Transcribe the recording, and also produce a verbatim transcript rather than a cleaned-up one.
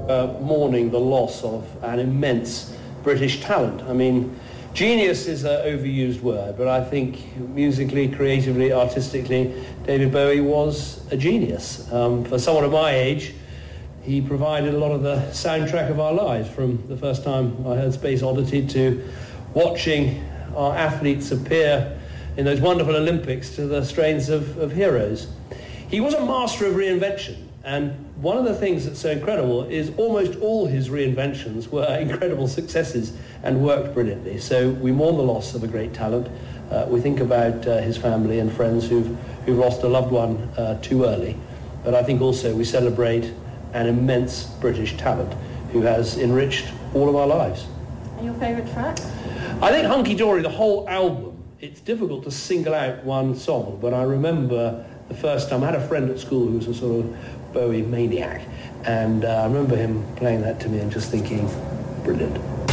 uh, mourning the loss of an immense British talent. I mean, genius is an overused word, but I think musically, creatively, artistically, David Bowie was a genius. Um, for someone of my age, he provided a lot of the soundtrack of our lives, from the first time I heard Space Oddity to watching our athletes appear in those wonderful Olympics to the strains of, of Heroes. He was a master of reinvention, and one of the things that's so incredible is almost all his reinventions were incredible successes and worked brilliantly. So we mourn the loss of a great talent. Uh, we think about uh, his family and friends who've, who've lost a loved one uh, too early, but I think also we celebrate an immense British talent who has enriched all of our lives. And your favourite track? I think Hunky Dory, the whole album, it's difficult to single out one song, but I remember the first time I had a friend at school who was a sort of Bowie maniac, and uh, I remember him playing that to me and just thinking, brilliant.